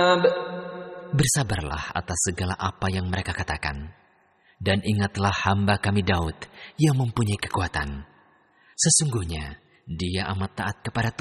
Bersabarlah atas segala apa yang mereka katakan. Dan ingatlah hamba kami Daud yang mempunyai kekuatan. Sesungguhnya dia amat taat kepada Tuhan.